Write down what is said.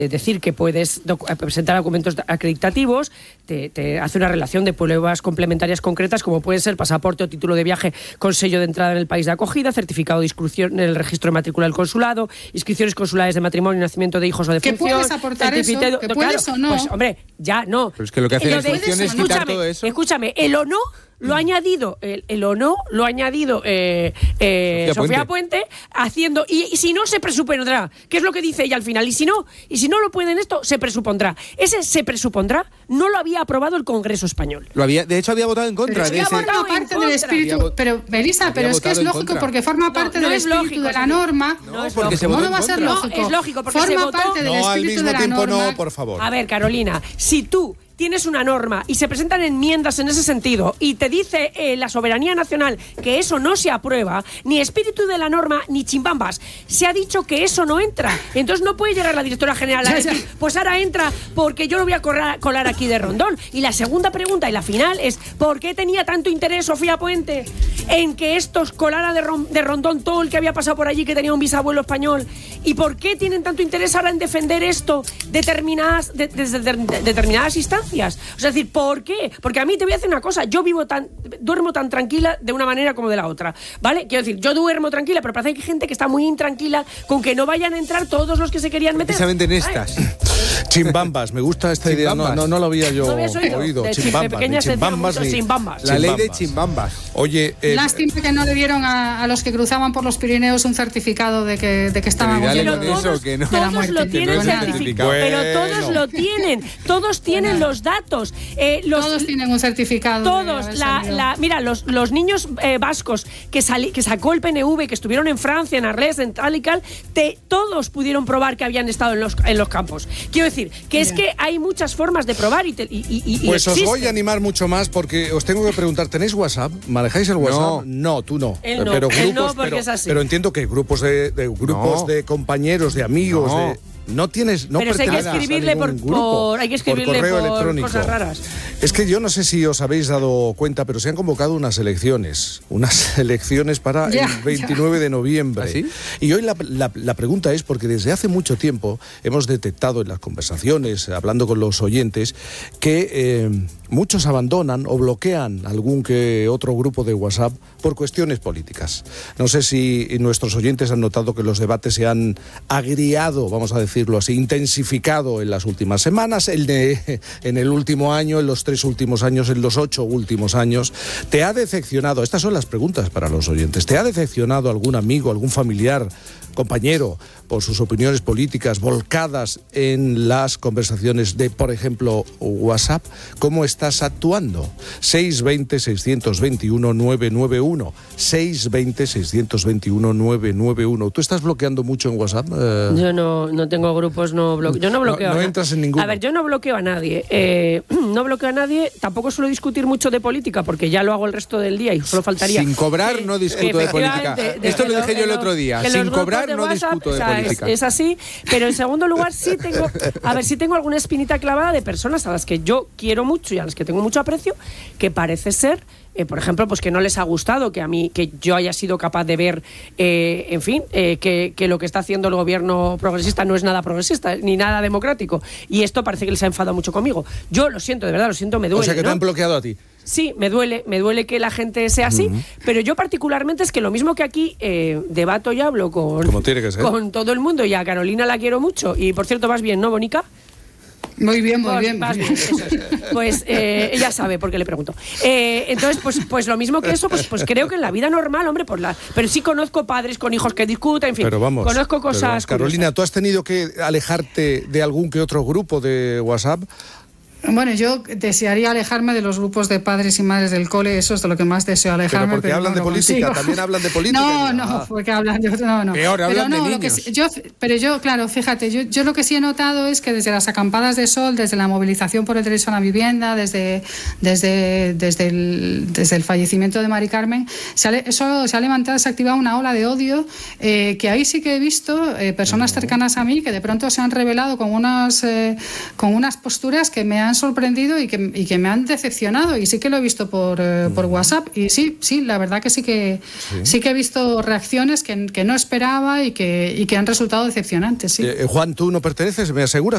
decir que puedes presentar documentos acreditativos, te hace una relación de pruebas complementarias concretas, como puede ser pasaporte o título de viaje con sello de entrada en el país de acogida, certificado de inscripción en el registro de matrícula del consulado, inscripciones consulares de matrimonio, nacimiento de hijos o de función. ¿Qué puedes aportar eso? ¿Que puedes o no? Pues hombre, ya no. Pero es que lo que hace la instrucción es quitar todo eso. Escúchame, el o no lo ha añadido, el o no lo ha añadido Sofía Puente, haciendo, y si no se presupondrá, que es lo que dice ella al final, y si no lo pueden esto, se presupondrá. Ese se presupondrá no lo había aprobado el Congreso español. De hecho había votado en contra de ese. Forma parte del espíritu, pero Melissa, pero es que es lógico porque forma parte del espíritu de la norma. No, porque se votó en contra. No va a ser lógico. No, es lógico porque forma se votó. parte del espíritu de la norma. No, por favor. A ver, Carolina, si tú tienes una norma y se presentan enmiendas en ese sentido y te dice la soberanía nacional que eso no se aprueba, ni espíritu de la norma ni chimbambas, se ha dicho que eso no entra. Entonces no puede llegar la directora general a decir, pues ahora entra porque yo lo voy a colar aquí de Rondón. Y la segunda pregunta y la final es, ¿por qué tenía tanto interés Sofía Puente en que estos colara de Rondón todo el que había pasado por allí, que tenía un bisabuelo español? ¿Y por qué tienen tanto interés ahora en defender esto desde determinadas instancias? O sea, es decir, ¿por qué? Porque a mí te voy a decir una cosa, yo duermo tan tranquila de una manera como de la otra, ¿vale? Quiero decir, yo duermo tranquila, pero parece que hay gente que está muy intranquila con que no vayan a entrar todos los que se querían meter. Precisamente en estas. Chimbambas, me gusta esta idea, no lo había yo oído. Chimbambas. La ley de chimbambas. Oye, lástima que no le dieron a los que cruzaban por los Pirineos un certificado de que estaban pero todos lo tienen certificado. Pero todos lo tienen. Todos tienen los datos. Todos tienen un certificado. Todos. Mira, los niños vascos que sacó el PNV, que estuvieron en Francia, en Arles, en tal y cal, todos pudieron probar que habían estado en los campos. Quiero decir, que es que hay muchas formas de probar pues os voy a animar mucho más porque os tengo que preguntar, ¿tenéis WhatsApp? ¿Manejáis el WhatsApp? No, tú no. Él no. Pero Él grupos, no, porque es así. pero entiendo que grupos de compañeros, de amigos, no tienes, no pero perteneces hay que escribirle a ningún grupo, hay que escribirle por correo electrónico. Cosas raras. Es que yo no sé si os habéis dado cuenta, pero se han convocado unas elecciones para el 29 de noviembre. ¿Ah, sí? Y hoy la pregunta es, porque desde hace mucho tiempo hemos detectado en las conversaciones, hablando con los oyentes, que muchos abandonan o bloquean algún que otro grupo de WhatsApp por cuestiones políticas. No sé si nuestros oyentes han notado que los debates se han agriado, vamos a decirlo así, intensificado en las últimas semanas, en el último año, en los 3 últimos años, en los 8 últimos años. ¿Te ha decepcionado? Estas son las preguntas para los oyentes. ¿Te ha decepcionado algún amigo, algún familiar, compañero, por sus opiniones políticas volcadas en las conversaciones de, por ejemplo, WhatsApp? ¿Cómo estás actuando? 620-621-991. 620-621-991. ¿Tú estás bloqueando mucho en WhatsApp? Yo no tengo grupos, no bloqueo. Yo no bloqueo. No entras en ninguno. A ver, yo no bloqueo a nadie. No bloqueo a nadie. Tampoco suelo discutir mucho de política porque ya lo hago el resto del día y solo faltaría. Sin cobrar no discuto de política. Esto lo dije yo el otro día. Sin cobrar no discuto de política. Es así, pero en segundo lugar sí tengo alguna espinita clavada de personas a las que yo quiero mucho y a las que tengo mucho aprecio, que parece ser, por ejemplo, pues que no les ha gustado que yo haya sido capaz de ver, que lo que está haciendo el gobierno progresista no es nada progresista ni nada democrático, y esto parece que les ha enfadado mucho conmigo. Yo lo siento, de verdad, lo siento, me duele. O sea, que te han bloqueado a ti. Sí, me duele que la gente sea así, pero yo particularmente es que lo mismo que aquí debato y hablo con todo el mundo, y a Carolina la quiero mucho, y por cierto vas bien, ¿no, Bonica? Muy bien. Vas bien, eso es. Pues ella sabe por qué le pregunto. Entonces, pues lo mismo que eso, pues creo que en la vida normal, hombre, pero sí conozco padres con hijos que discuten, en fin, conozco cosas. Carolina, ¿tú has tenido que alejarte de algún que otro grupo de WhatsApp? Bueno, yo desearía alejarme de los grupos de padres y madres del cole, eso es de lo que más deseo alejarme. Pero porque hablan de política, también hablan de política. No, porque hablan de no. Peor, hablan de niños. Claro, fíjate, yo lo que sí he notado es que desde las acampadas de sol, desde la movilización por el derecho a la vivienda, desde el fallecimiento de Mari Carmen, se ha levantado, se ha activado una ola de odio, que ahí sí que he visto personas cercanas a mí que de pronto se han revelado con unas posturas que me han sorprendido y que me han decepcionado, y sí que lo he visto por WhatsApp, y sí, la verdad que sí que he visto reacciones que no esperaba y que han resultado decepcionantes. Sí. Juan, ¿tú no perteneces? ¿Me aseguras?